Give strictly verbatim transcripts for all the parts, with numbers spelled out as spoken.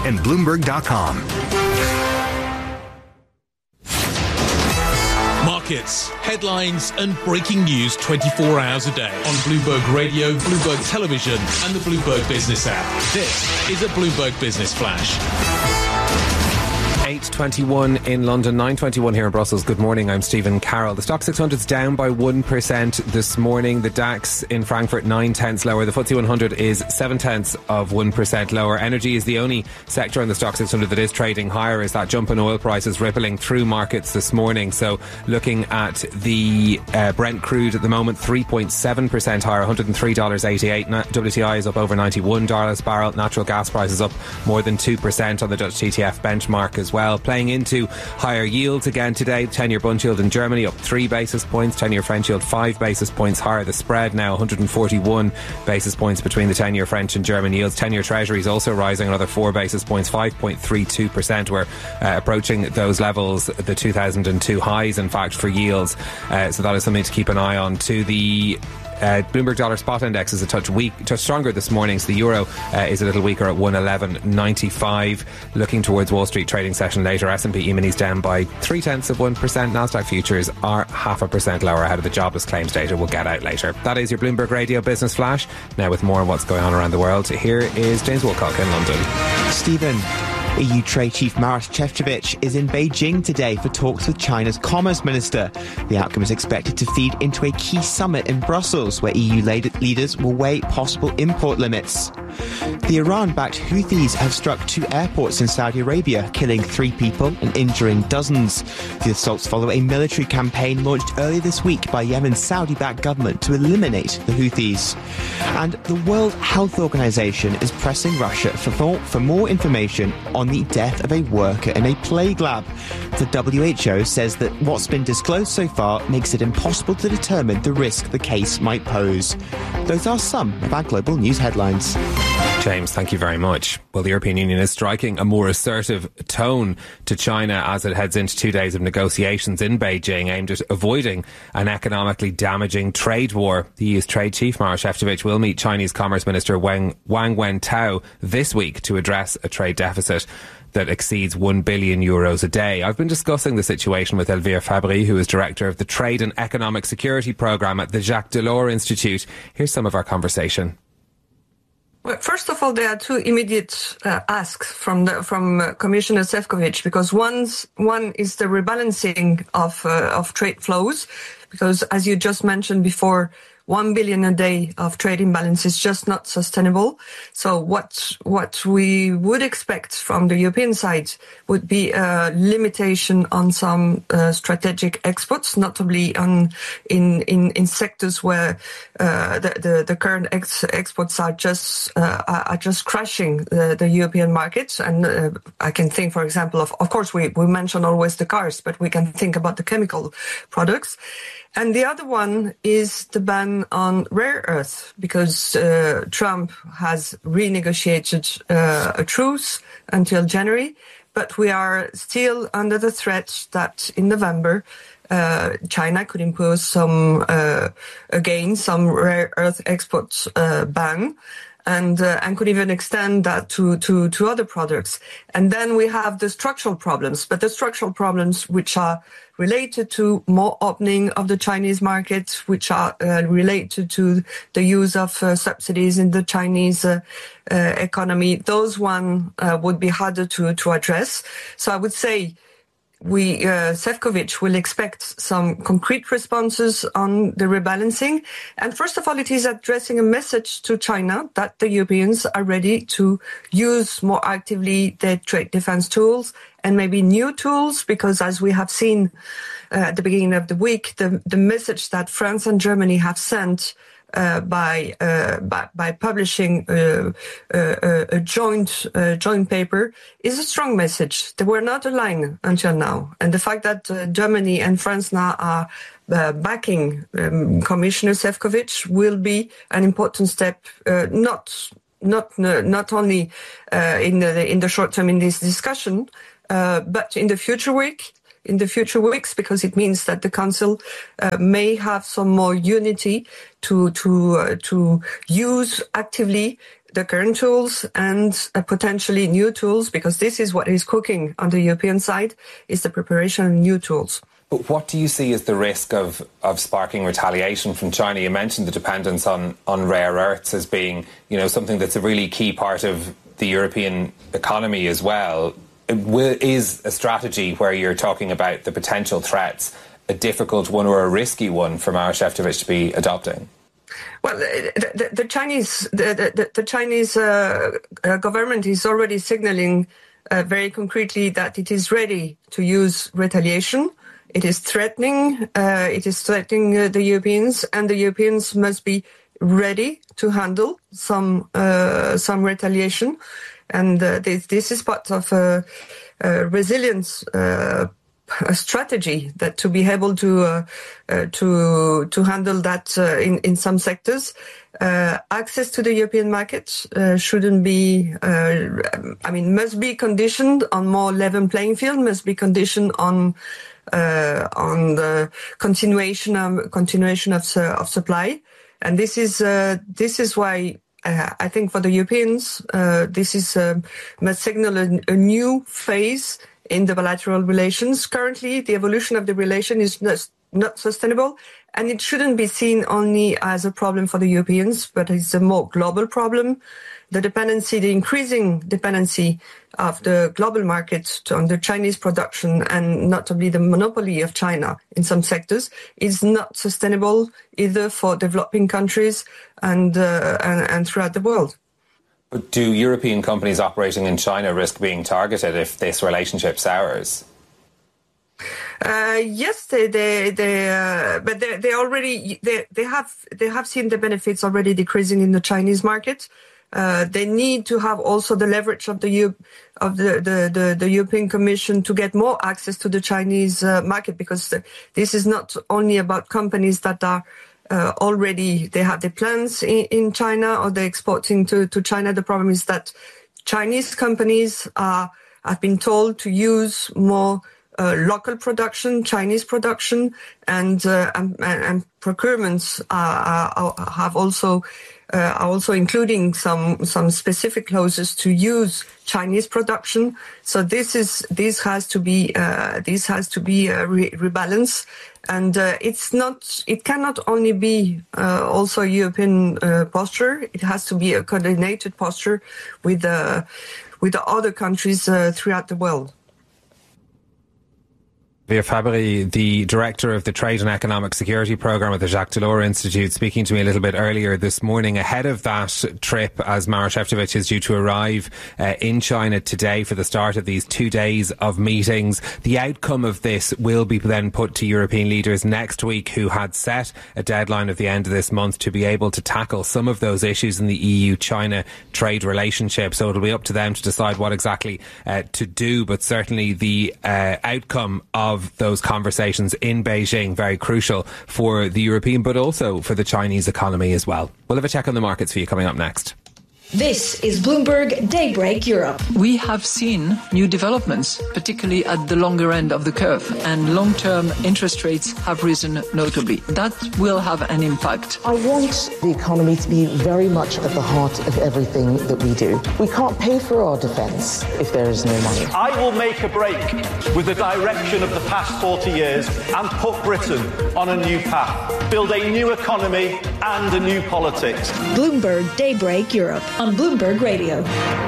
and Bloomberg dot com. Markets, headlines and breaking news twenty-four hours a day on Bloomberg Radio, Bloomberg Television and the Bloomberg Business app. This is a Bloomberg Business Flash. eight twenty-one in London, nine twenty-one here in Brussels. Good morning, I'm Stephen Carroll. The Stock six hundred is down by one percent this morning. The DAX in Frankfurt, nine tenths lower. The F T S E one hundred is seven tenths of one percent lower. Energy is the only sector in the Stock six hundred that is trading higher, as that jump in oil prices rippling through markets this morning. So looking at the uh, Brent crude at the moment, three point seven percent higher, one hundred three dollars eighty-eight. W T I is up over ninety-one dollars a barrel. Natural gas prices up more than two percent on the Dutch T T F benchmark as well. Playing into higher yields again today. ten-year bund yield in Germany up three basis points. ten-year French yield five basis points higher. The spread now one hundred forty-one basis points between the ten-year French and German yields. ten-year Treasuries also rising another four basis points, five point three two percent. We're uh, approaching those levels, the two thousand two highs, in fact, for yields. Uh, so that is something to keep an eye on. To the Uh, Bloomberg Dollar Spot Index is a touch weak, touch stronger this morning, so the euro uh, is a little weaker at one eleven ninety-five. Looking towards Wall Street trading session later, S and P E-minis down by three tenths of one percent. Nasdaq futures are half a percent lower ahead of the jobless claims data we'll get out later. That is your Bloomberg Radio Business Flash. Now with more on what's going on around the world, here is James Woolcock in London. Stephen, E U Trade Chief Maros Šefčovič is in Beijing today for talks with China's Commerce Minister. The outcome is expected to feed into a key summit in Brussels, where E U leaders will weigh possible import limits. The Iran-backed Houthis have struck two airports in Saudi Arabia, killing three people and injuring dozens. The assaults follow a military campaign launched earlier this week by Yemen's Saudi-backed government to eliminate the Houthis. And the World Health Organization is pressing Russia for more, for more information on the death of a worker in a plague lab. The W H O says that what's been disclosed so far makes it impossible to determine the risk the case might pose. Those are some of our global news headlines. James, thank you very much. Well, the European Union is striking a more assertive tone to China as it heads into two days of negotiations in Beijing aimed at avoiding an economically damaging trade war. The E U's trade chief, Maros Šefčovič, will meet Chinese Commerce Minister Wang, Wang Wentao this week to address a trade deficit that exceeds one billion euros a day. I've been discussing the situation with Elvire Fabry, who is director of the Trade and Economic Security Programme at the Jacques Delors Institute. Here's some of our conversation. Well, first of all, there are two immediate uh, asks from the, from uh, Commissioner Šefčovič, because one's, one is the rebalancing of uh, of trade flows, because as you just mentioned before, one billion a day of trade imbalance is just not sustainable. So what what we would expect from the European side would be a limitation on some uh, strategic exports, notably on in in, in sectors where uh, the, the the current ex- exports are just uh, are just crashing the, the European markets. And uh, I can think, for example, of of course we we mention always the cars, but we can think about the chemical products. And the other one is the ban on rare earth, because uh, Trump has renegotiated uh, a truce until January, but we are still under the threat that in November uh, China could impose some, uh, again, some rare earth export uh, ban. And, uh, and could even extend that to, to, to other products. And then we have the structural problems, but the structural problems which are related to more opening of the Chinese market, which are uh, related to the use of uh, subsidies in the Chinese uh, uh, economy, those one uh, would be harder to, to address. So I would say we, uh, Šefčovič will expect some concrete responses on the rebalancing. And first of all, it is addressing a message to China that the Europeans are ready to use more actively their trade defense tools and maybe new tools, because as we have seen uh, at the beginning of the week, the, the message that France and Germany have sent Uh, by, uh, by by publishing uh, uh, a joint uh, joint paper is a strong message. They were not aligned until now, and the fact that uh, Germany and France now are uh, backing um, Commissioner Šefčovič will be an important step. Uh, not not uh, not only uh, in the in the short term in this discussion, uh, but in the future week. in the future weeks, because it means that the Council uh, may have some more unity to to uh, to use actively the current tools and uh, potentially new tools, because this is what is cooking on the European side, is the preparation of new tools. But what do you see as the risk of, of sparking retaliation from China? You mentioned the dependence on, on rare earths as being, you know, something that's a really key part of the European economy as well. It will, is a strategy where you're talking about the potential threats a difficult one or a risky one for Maroš Šefčovič to be adopting? Well, the, the, the Chinese the, the, the Chinese uh, uh, government is already signaling uh, very concretely that it is ready to use retaliation. It is threatening. Uh, it is threatening uh, the Europeans, and the Europeans must be ready to handle some uh, some retaliation. And uh, this, this is part of a, a resilience uh, a strategy that to be able to uh, uh, to to handle that uh, in in some sectors. Uh, access to the European market uh, shouldn't be, uh, I mean, must be conditioned on more level playing field. Must be conditioned on. Uh, on the continuation of continuation of of supply, and this is uh, this is why uh, I think for the Europeans uh, this is uh, must signal a, a new phase in the bilateral relations. Currently, the evolution of the relation is not, not sustainable, and it shouldn't be seen only as a problem for the Europeans, but it's a more global problem. The dependency, the increasing dependency of the global market on the Chinese production, and notably the monopoly of China in some sectors, is not sustainable either for developing countries and uh, and, and throughout the world. But do European companies operating in China risk being targeted if this relationship sours? Uh, yes, they, they, they, uh, but they, they already, they, they have, they have seen the benefits already decreasing in the Chinese market. Uh, they need to have also the leverage of the U- of the, the, the, the European Commission to get more access to the Chinese uh, market, because the, this is not only about companies that are uh, already, they have their plans in, in China or they're exporting to, to China. The problem is that Chinese companies are, have been told to use more Uh, local production, Chinese production, and uh, and, and procurements are, are, have also uh, are also including some some specific clauses to use Chinese production. So this is this has to be uh, this has to be a re- rebalance, and uh, it's not it cannot only be uh, also a European uh, posture. It has to be a coordinated posture with uh, with the other countries uh, throughout the world. Javier Fabri, the director of the Trade and Economic Security Programme at the Jacques Delors Institute, speaking to me a little bit earlier this morning ahead of that trip, as Maroš Šefčovič is due to arrive uh, in China today for the start of these two days of meetings. The outcome of this will be then put to European leaders next week, who had set a deadline of the end of this month to be able to tackle some of those issues in the E U China trade relationship. So it'll be up to them to decide what exactly uh, to do, but certainly the uh, outcome of Of those conversations in Beijing, very crucial for the European but also for the Chinese economy as well. We'll have a check on the markets for you coming up next. This is Bloomberg Daybreak Europe. We have seen new developments, particularly at the longer end of the curve, and long-term interest rates have risen notably. That will have an impact. I want the economy to be very much at the heart of everything that we do. We can't pay for our defence if there is no money. I will make a break with the direction of the past forty years and put Britain on a new path, build a new economy and a new politics. Bloomberg Daybreak Europe on Bloomberg Radio.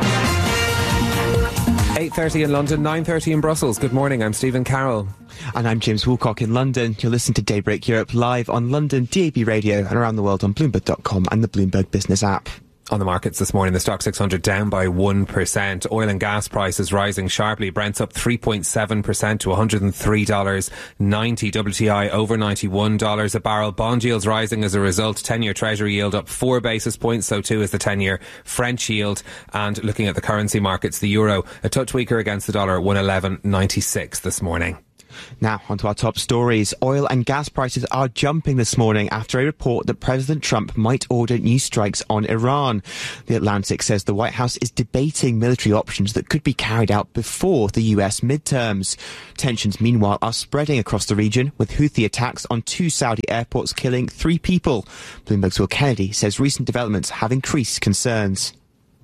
eight thirty in London, nine thirty in Brussels. Good morning, I'm Stephen Carroll. And I'm James Woolcock in London. You're listening to Daybreak Europe live on London D A B Radio and around the world on Bloomberg dot com and the Bloomberg Business app. On the markets this morning, the Stock six hundred down by one percent. Oil and gas prices rising sharply. Brent's up three point seven percent to one hundred three dollars ninety. W T I over ninety-one dollars a barrel. Bond yields rising as a result. ten-year Treasury yield up four basis points, so too is the ten-year French yield. And looking at the currency markets, the euro a touch weaker against the dollar, one eleven ninety-six this morning. Now, onto our top stories. Oil and gas prices are jumping this morning after a report that President Trump might order new strikes on Iran. The Atlantic says the White House is debating military options that could be carried out before the U S midterms. Tensions, meanwhile, are spreading across the region, with Houthi attacks on two Saudi airports killing three people. Bloomberg's Will Kennedy says recent developments have increased concerns.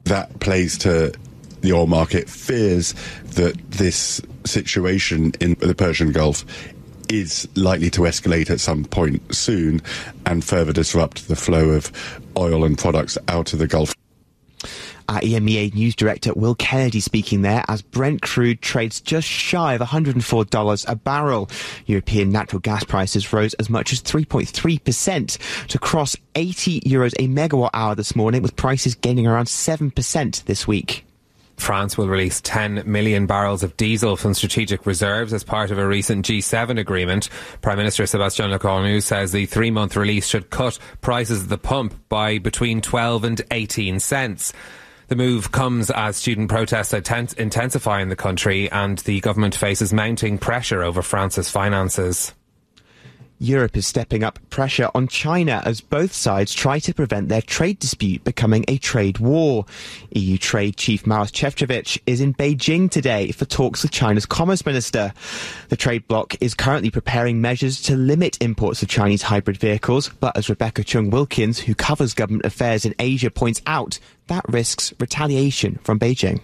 that plays to the oil market. Fears that this situation in the Persian Gulf is likely to escalate at some point soon and further disrupt the flow of oil and products out of the Gulf. Our E M E A News Director Will Kennedy speaking there as Brent crude trades just shy of one hundred four dollars a barrel. European natural gas prices rose as much as three point three percent to cross eighty euros a megawatt hour this morning, with prices gaining around seven percent this week. France will release ten million barrels of diesel from strategic reserves as part of a recent G seven agreement. Prime Minister Sébastien Lecornu says the three-month release should cut prices at the pump by between twelve and eighteen cents. The move comes as student protests intensify in the country and the government faces mounting pressure over France's finances. Europe is stepping up pressure on China as both sides try to prevent their trade dispute becoming a trade war. E U Trade Chief Maroš Šefčovič is in Beijing today for talks with China's Commerce Minister. The trade bloc is currently preparing measures to limit imports of Chinese hybrid vehicles, but as Rebecca Chung-Wilkins, who covers government affairs in Asia, points out, that risks retaliation from Beijing.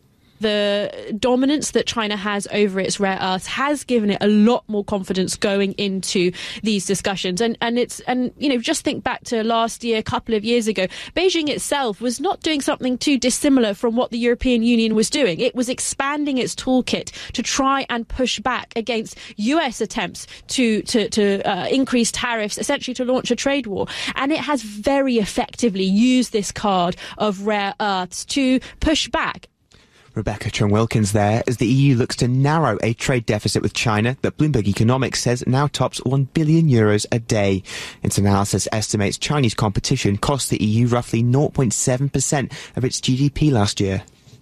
The dominance that China has over its rare earths has given it a lot more confidence going into these discussions. And, and it's, and, you know, just think back to last year, a couple of years ago, Beijing itself was not doing something too dissimilar from what the European Union was doing. It was expanding its toolkit to try and push back against U S attempts to, to, to uh, increase tariffs, essentially to launch a trade war. And it has very effectively used this card of rare earths to push back. Rebecca Chung-Wilkins there, as the E U looks to narrow a trade deficit with China that Bloomberg Economics says now tops one billion euros a day. Its analysis estimates Chinese competition cost the E U roughly zero point seven percent of its G D P last year.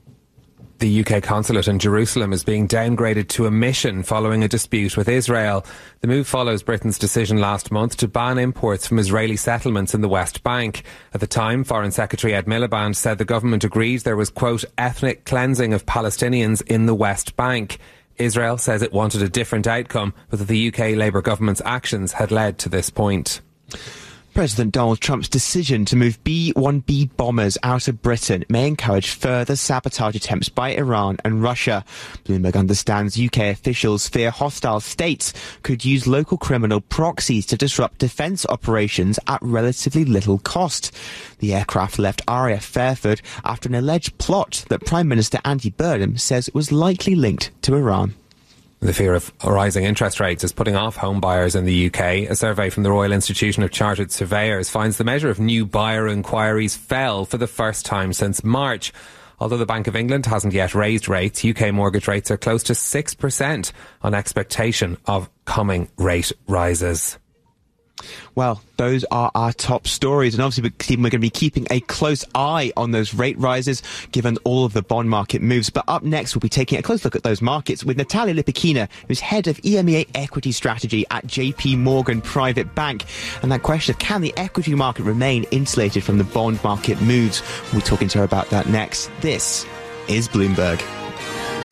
The U K consulate in Jerusalem is being downgraded to a mission following a dispute with Israel. The move follows Britain's decision last month to ban imports from Israeli settlements in the West Bank. At the time, Foreign Secretary Ed Miliband said the government agreed there was, quote, ethnic cleansing of Palestinians in the West Bank. Israel says it wanted a different outcome, but that the U K Labour government's actions had led to this point. President Donald Trump's decision to move B one B bombers out of Britain may encourage further sabotage attempts by Iran and Russia. Bloomberg understands U K officials fear hostile states could use local criminal proxies to disrupt defence operations at relatively little cost. The aircraft left R A F Fairford after an alleged plot that Prime Minister Andy Burnham says was likely linked to Iran. The fear of rising interest rates is putting off home buyers in the U K. A survey from the Royal Institution of Chartered Surveyors finds the measure of new buyer inquiries fell for the first time since March. Although the Bank of England hasn't yet raised rates, U K mortgage rates are close to six percent on expectation of coming rate rises. Well, those are our top stories, and obviously we're going to be keeping a close eye on those rate rises given all of the bond market moves. But up next, we'll be taking a close look at those markets with Natalia Lipakina, who's head of E M E A equity strategy at J P Morgan Private Bank. And that question of can the equity market remain insulated from the bond market moves? We'll be talking to her about that next. This is Bloomberg.